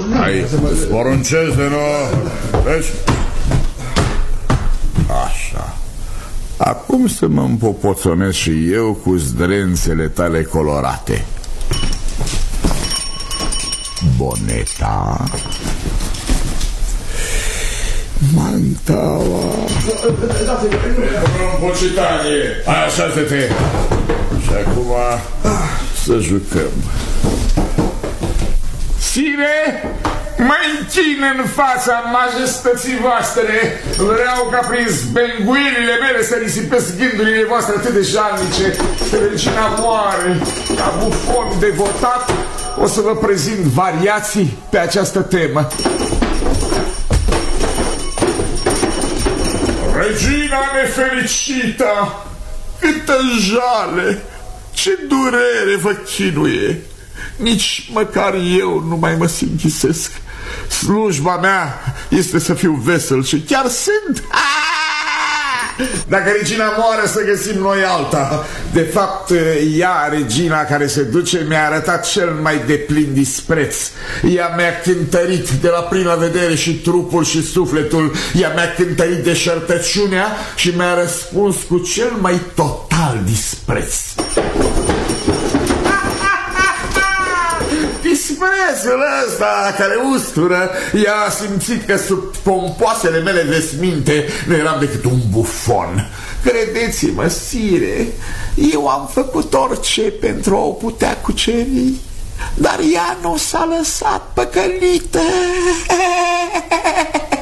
Hai, îți poruncesc de nou. Vezi? Așa. Acum să mă împopoțonesc și eu cu zdrențele tale colorate. Boneta, mantaua, Pocitanie, așează-te. Și acum să jucăm. Sire, mă închin în fața majestății voastre. Vreau ca prin zbenguirile mele să risipesc gândurile voastre atât de jalnice. Regina moare, ca bufon devotat. O să vă prezint variații pe această temă. Regina nefericită, câtă jale, ce durere vă chinuie. Nici măcar eu nu mai mă sinchisesc. Slujba mea este să fiu vesel și chiar sunt. Dacă regina moare, să găsim noi alta. De fapt, ea, regina care se duce, mi-a arătat cel mai deplin dispreț. Ea mi-a cântărit de la prima vedere și trupul și sufletul. Ea mi-a cântărit deșertăciunea și mi-a răspuns cu cel mai total dispreț. Disprețul ăsta care ustură. Ea a simțit că sub pompoasele mele vesminte nu eram decât un bufon. Credeți-mă, sire, eu am făcut orice pentru a o putea cuceri, dar ea nu s-a lăsat păcălită.